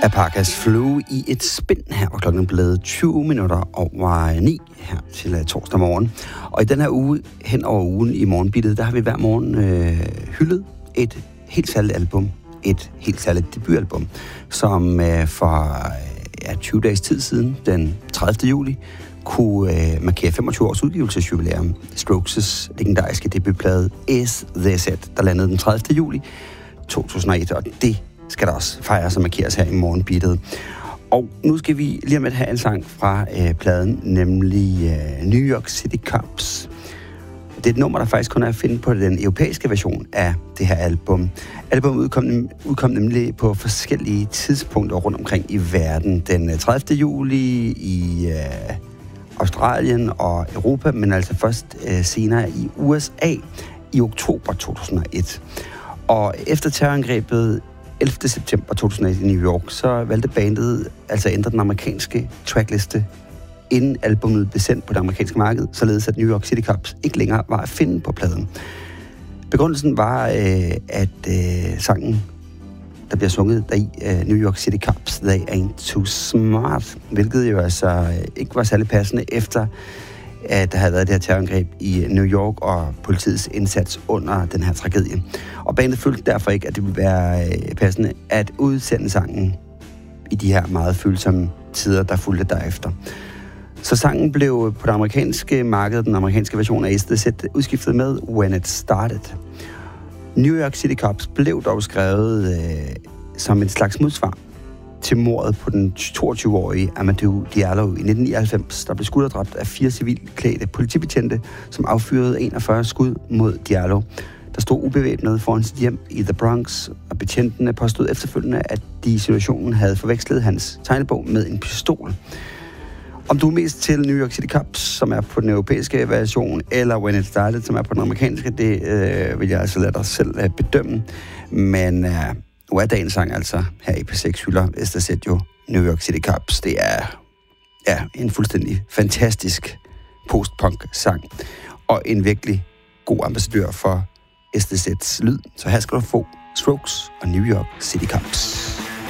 Alpacas Flue i et spind her, og klokken er blevet 20 minutter over 9 her til torsdag morgen. Og i den her uge, hen over ugen i morgenbittet, der har vi hver morgen hyldet et helt særligt album. Et helt særligt debutalbum, som for 20 dages tid siden, den 30. juli, kunne markere 25 års udgivelsesjubilæum. Strokes' legendariske debutplade Is This It, der landede den 30. juli 2001, og det skal der også fejres og markeres her i morgenbittet. Og nu skal vi lige om lidt have en sang fra pladen, nemlig New York City Cops. Det er et nummer, der faktisk kun er at finde på den europæiske version af det her album. Albummet udkom nemlig på forskellige tidspunkter rundt omkring i verden. Den 30. juli i Australien og Europa, men altså først senere i USA i oktober 2001. Og efter terrorangrebet 11. september 2001 i New York, så valgte bandet altså at ændre den amerikanske trackliste, inden albummet blev sendt på det amerikanske marked, således at New York City Cops ikke længere var at finde på pladen. Begrundelsen var, at sangen, der bliver sunget deri, New York City Cops, They Ain't Too Smart, hvilket jo altså ikke var særlig passende efter, at der havde været det her terrorangreb i New York og politiets indsats under den her tragedie. Og bandet følte derfor ikke, at det ville være passende at udsende sangen i de her meget følsomme tider, der fulgte derefter. Så sangen blev på det amerikanske marked, den amerikanske version af Is This It, udskiftet med When It Started. New York City Cops blev dog skrevet som et slags modsvar til mordet på den 22-årige Amadou Diallo i 1999, der blev skudt og dræbt af 4 civilklædte politibetjente, som affyrede 41 skud mod Diallo, der stod ubevæbnet foran sit hjem i The Bronx, og betjentene påstod efterfølgende, at de i situationen havde forvekslet hans tegnebog med en pistol. Om du er mest til New York City Cops, som er på den europæiske version, eller When It Started, som er på den amerikanske, det vil jeg altså lade dig selv bedømme. Men nu er dagens sang altså her i P6 hylder Is This It jo New York City Cops. Det er en fuldstændig fantastisk post-punk-sang, og en virkelig god ambassadør for Is This It's lyd. Så her skal du få Strokes og New York City Cops.